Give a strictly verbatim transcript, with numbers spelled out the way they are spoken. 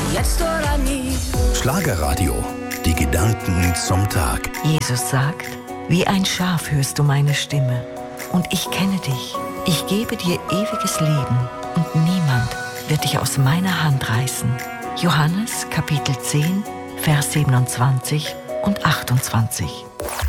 jetzt oder nie. Schlagerradio, die Gedanken zum Tag. Jesus sagt, wie ein Schaf hörst du meine Stimme. Und ich kenne dich. Ich gebe dir ewiges Leben. Und niemand wird dich aus meiner Hand reißen. Johannes Kapitel zehn, Vers siebenundzwanzig und achtundzwanzig.